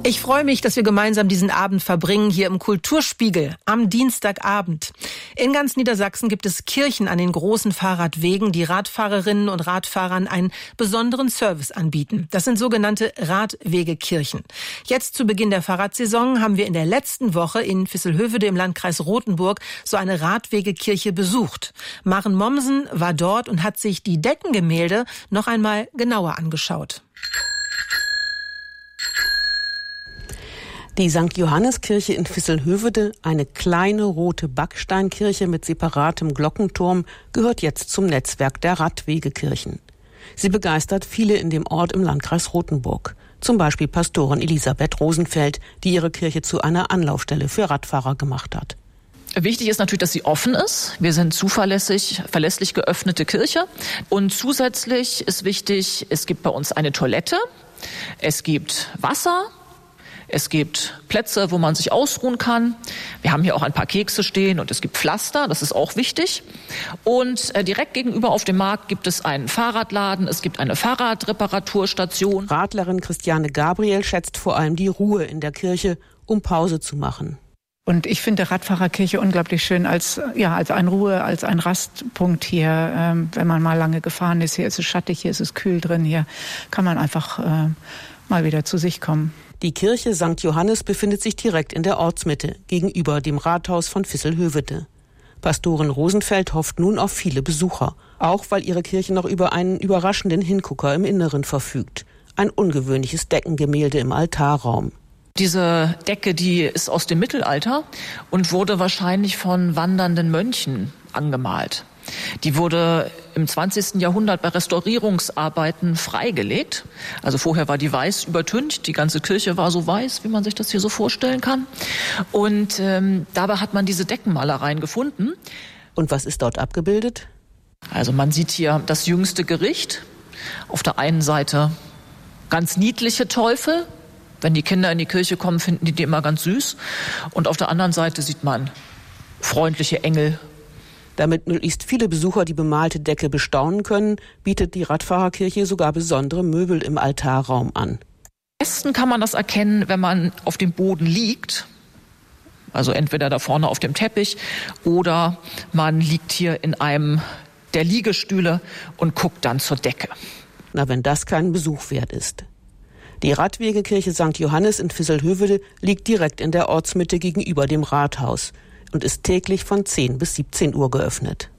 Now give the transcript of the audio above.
Ich freue mich, dass wir gemeinsam diesen Abend verbringen hier im Kulturspiegel am Dienstagabend. In ganz Niedersachsen gibt es Kirchen an den großen Fahrradwegen, die Radfahrerinnen und Radfahrern einen besonderen Service anbieten. Das sind sogenannte Radwegekirchen. Jetzt zu Beginn der Fahrradsaison haben wir in der letzten Woche in Visselhövede im Landkreis Rothenburg so eine Radwegekirche besucht. Maren Mommsen war dort und hat sich die Deckengemälde noch einmal genauer angeschaut. Die St. Johannes-Kirche in Visselhövede, eine kleine rote Backsteinkirche mit separatem Glockenturm, gehört jetzt zum Netzwerk der Radwegekirchen. Sie begeistert viele in dem Ort im Landkreis Rothenburg. Zum Beispiel Pastorin Elisabeth Rosenfeld, die ihre Kirche zu einer Anlaufstelle für Radfahrer gemacht hat. Wichtig ist natürlich, dass sie offen ist. Wir sind verlässlich geöffnete Kirche. Und zusätzlich ist wichtig, es gibt bei uns eine Toilette, es gibt Wasser, es gibt Plätze, wo man sich ausruhen kann. Wir haben hier auch ein paar Kekse stehen und es gibt Pflaster, das ist auch wichtig. Und direkt gegenüber auf dem Markt gibt es einen Fahrradladen, es gibt eine Fahrradreparaturstation. Radlerin Christiane Gabriel schätzt vor allem die Ruhe in der Kirche, um Pause zu machen. Und ich finde Radfahrerkirche unglaublich schön als ein Ruhe, als ein Rastpunkt hier. Wenn man mal lange gefahren ist, hier ist es schattig, hier ist es kühl drin, hier kann man einfach mal wieder zu sich kommen. Die Kirche St. Johannes befindet sich direkt in der Ortsmitte, gegenüber dem Rathaus von Visselhövede. Pastorin Rosenfeld hofft nun auf viele Besucher, auch weil ihre Kirche noch über einen überraschenden Hingucker im Inneren verfügt. Ein ungewöhnliches Deckengemälde im Altarraum. Diese Decke, die ist aus dem Mittelalter und wurde wahrscheinlich von wandernden Mönchen angemalt. Die wurde im 20. Jahrhundert bei Restaurierungsarbeiten freigelegt. Also vorher war die weiß übertüncht, die ganze Kirche war so weiß, wie man sich das hier so vorstellen kann. Und dabei hat man diese Deckenmalereien gefunden. Und was ist dort abgebildet? Also man sieht hier das jüngste Gericht. Auf der einen Seite ganz niedliche Teufel. Wenn die Kinder in die Kirche kommen, finden die immer ganz süß. Und auf der anderen Seite sieht man freundliche Engel. Damit möglichst viele Besucher die bemalte Decke bestaunen können, bietet die Radfahrerkirche sogar besondere Möbel im Altarraum an. Am besten kann man das erkennen, wenn man auf dem Boden liegt. Also entweder da vorne auf dem Teppich oder man liegt hier in einem der Liegestühle und guckt dann zur Decke. Na, wenn das keinen Besuch wert ist. Die Radwegekirche St. Johannes in Visselhövede liegt direkt in der Ortsmitte gegenüber dem Rathaus und ist täglich von 10 bis 17 Uhr geöffnet.